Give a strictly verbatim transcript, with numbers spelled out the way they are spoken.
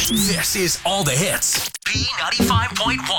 This is All the Hits. B ninety-five point one.